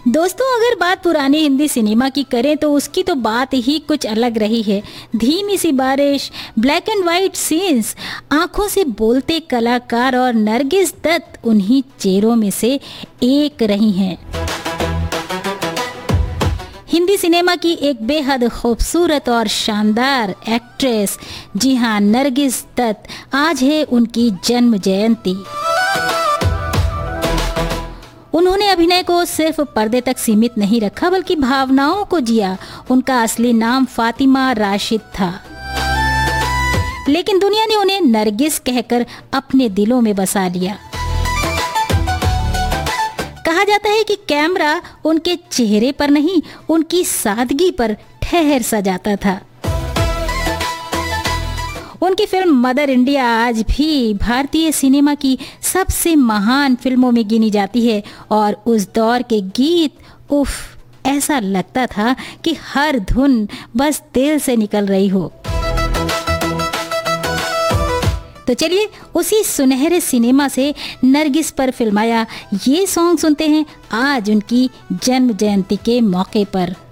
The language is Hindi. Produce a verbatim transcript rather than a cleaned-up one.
दोस्तों, अगर बात पुरानी हिंदी सिनेमा की करें तो उसकी तो बात ही कुछ अलग रही है। धीमी सी बारिश, ब्लैक एंड वाइट सीन्स, आंखों से बोलते कलाकार और नरगिस दत्त उन्हीं चेहरों में से एक रही हैं। हिंदी सिनेमा की एक बेहद खूबसूरत और शानदार एक्ट्रेस, जी हाँ, नरगिस दत्त। आज है उनकी जन्म जयंती। उन्होंने अभिनय को सिर्फ पर्दे तक सीमित नहीं रखा, बल्कि भावनाओं को जिया। उनका असली नाम फातिमा राशिद था, लेकिन दुनिया ने उन्हें नरगिस कहकर अपने दिलों में बसा लिया। कहा जाता है कि कैमरा उनके चेहरे पर नहीं, उनकी सादगी पर ठहर सा जाता था। उनकी फिल्म मदर इंडिया आज भी भारतीय सिनेमा की सबसे महान फिल्मों में गिनी जाती है और उस दौर के गीत, उफ, ऐसा लगता था कि हर धुन बस दिल से निकल रही हो। तो चलिए उसी सुनहरे सिनेमा से नरगिस पर फिल्माया ये सॉन्ग सुनते हैं आज उनकी जन्म जयंती के मौके पर।